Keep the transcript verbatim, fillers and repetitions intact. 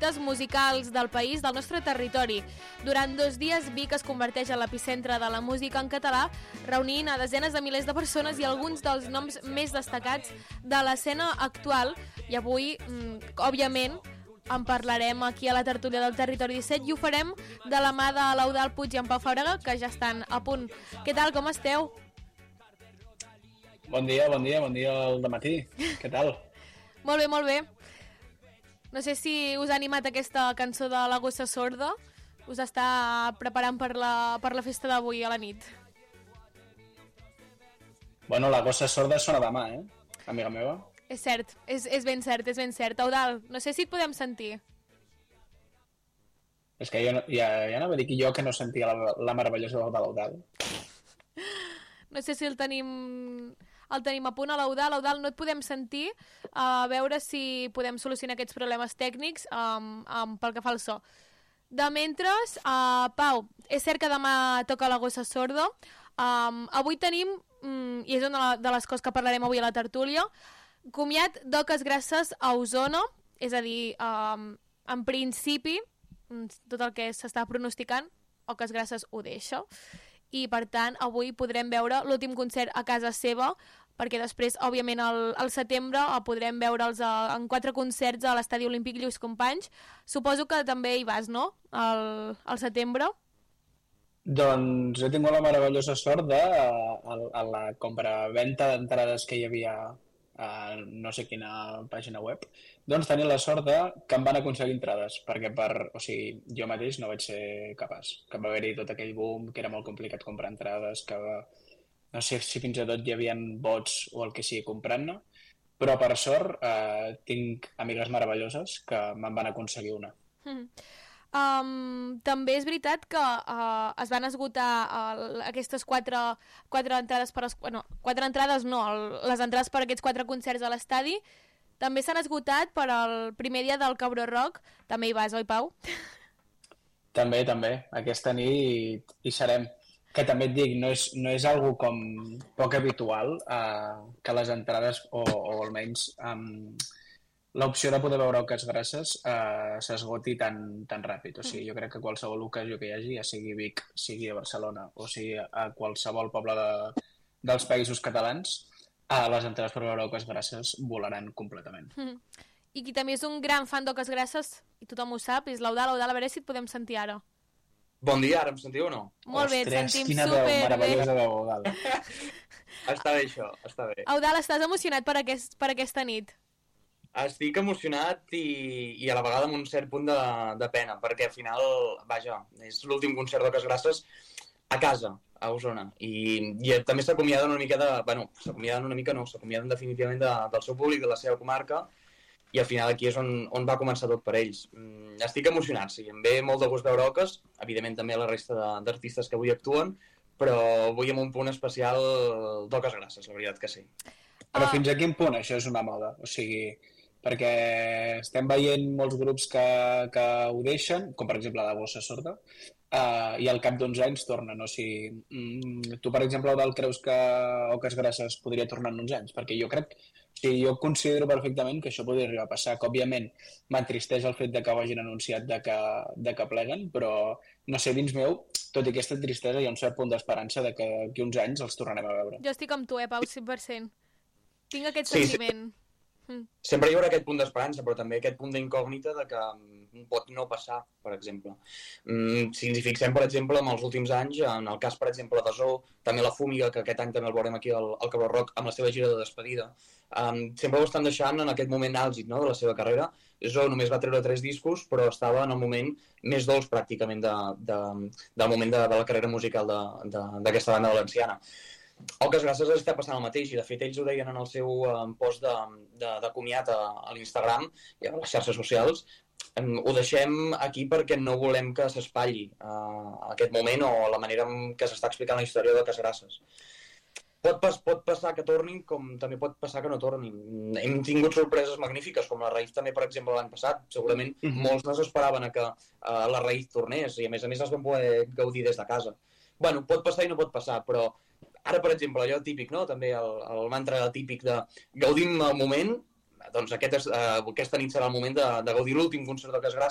districtes musicals del país, del nostre territori. Durant dos dies, Vic es converteix en l'epicentre de la música en català, reunint a desenes de milers de persones i alguns dels noms més destacats de l'escena actual. I avui, mm, òbviament, en parlarem aquí a la tertúlia del Territori disset i ho farem de la mà de l'Eudald Puig i en Pau Fàbrega, que ja estan a punt. Què tal, com esteu? Bon dia, bon dia, bon dia al dematí. Què tal? Molt bé, molt bé. No sé si us ha animat aquesta cançó de la gossa sorda. Us està preparant per la, per la festa d'avui a la nit. Bueno, la gossa sorda sona demà, eh? Amiga meva. És cert, és, és ben cert, és ben cert. Eudald, no sé si et podem sentir. És que jo no, ja, ja anava a dir que jo que no sentia la, la meravellosa veu de l'Eudald. No sé si el tenim... El tenim a punt a l'Eudald. Eudald, no et podem sentir. A veure si podem solucionar aquests problemes tècnics um, um, pel que fa al so. De mentres, uh, Pau, és cert que demà toca la gossa sorda. Um, avui tenim, um, i és una de les coses que parlarem avui a la tertúlia, comiat d'Oques Grasses a Osona, és a dir, um, en principi, tot el que s'està pronosticant, Oques Grasses ho deixa, i per tant avui podrem veure l'últim concert a casa seva, perquè després, òbviament, al, al setembre podrem veure'ls a, en quatre concerts a l'Estadi Olímpic Lluís Companys. Suposo que també hi vas, no?, al, al setembre. Doncs he tingut la meravellosa sort de, a, a la compra-venta d'entrades que hi havia a no sé quina pàgina web, doncs tenir la sort de que em van aconseguir entrades, perquè per, o sigui, jo mateix no vaig ser capaç, que va haver-hi tot aquell boom, que era molt complicat comprar entrades, que no sé si fins i tot hi havia bots o el que sigui comprant-ne, però per sort eh, tinc amigues meravelloses que me'n van aconseguir una. Mm. Um, també és veritat que uh, es van esgotar uh, aquestes quatre, quatre entrades per als, bueno, quatre entrades no, el, les entrades per a aquests quatre concerts a l'estadi també s'han esgotat per al primer dia del Cabró Rock. També hi vas, oi, Pau? També, també, aquesta nit hi serem, que també et dic, no és, no és algo com poc habitual uh, que les entrades o, o almenys um, l'opció de poder veure Oques Grasses eh, s'esgoti tan, tan ràpid. O sigui, jo crec que qualsevol ocasió que hi hagi, ja sigui Vic, sigui a Barcelona o sigui a qualsevol poble de, dels països catalans, eh, les entrades per veure Oques Grasses volaran completament. Mm. I qui també és un gran fan d'Oques Grasses, i tothom ho sap, és l'Eudald. Eudald, a veure si et podem sentir ara. Bon dia, ara em sentiu o no? Molt bé, et Ostres, sentim quina superbé. veu, meravellosa veu, Eudald. Està bé això, està bé. Eudald, estàs emocionat per, aquest, per aquesta nit? Estic emocionat i, i a la vegada amb un cert punt de, de pena, perquè al final, vaja, és l'últim concert d'Oques Grasses a casa, a Osona, i, i també s'acomiaden una mica de... Bueno, s'acomiaden una mica no, s'acomiaden definitivament de, del seu públic, de la seva comarca, i al final aquí és on, on va començar tot per ells. Mm, estic emocionat, sí, em ve molt de gust veure Oques, evidentment també la resta d'artistes que avui actuen, però avui amb un punt especial d'Oques Grasses, la veritat que sí. Però fins a quin punt això és una moda? O sigui, perquè estem veient molts grups que, que ho deixen, com per exemple la Gossa Sorda, uh, i al cap d'uns anys tornen. O sigui, mm, tu, per exemple, Eudald, creus que Oques Grasses podria tornar en uns anys? Perquè jo crec, o sigui, jo considero perfectament que això podria arribar a passar, que òbviament m'entristeix el fet de que ho hagin anunciat de que, de que pleguen, però no sé, dins meu, tot i aquesta tristesa, hi ha un cert punt d'esperança de que aquí uns anys els tornarem a veure. Jo estic amb tu, eh, Pau, cent per cent. Tinc aquest Sí, sentiment. sí. Sempre hi haurà aquest punt d'esperança, però també aquest punt d'incògnita de que pot no passar, per exemple. Mm, si ens hi fixem, per exemple, en els últims anys, en el cas, per exemple, de Zoo, també la Fúmiga, que aquest any també el veurem aquí al, al Cabró Rock amb la seva gira de despedida, um, sempre ho estan deixant en aquest moment àlgid, no?, de la seva carrera. Zoo només va treure tres discos, però estava en el moment més dolç, pràcticament, de, de, del moment de, de la carrera musical d'aquesta banda valenciana. Oques Grasses està passant el mateix, i de fet ells ho deien en el seu um, post de, de, de comiat a, a l'Instagram i a les xarxes socials. Um, ho deixem aquí perquè no volem que s'espatlli uh, aquest moment o la manera en què s'està explicant la història d'Oques Grasses. Pot, pas, pot passar que tornin, com també pot passar que no tornin. Hem tingut sorpreses magnífiques, com la Raïf també, per exemple, l'any passat. Segurament mm-hmm. molts no s'esperaven a que uh, la Raïf tornés, i a més a més els vam poder gaudir des de casa. Bueno, pot passar i no pot passar, però ara, per exemple, allò típic, no?, també el, el mantra típic de gaudim el moment, doncs aquest és, uh, aquesta nit serà el moment de, de gaudir l'últim concert d'Oques Grasses,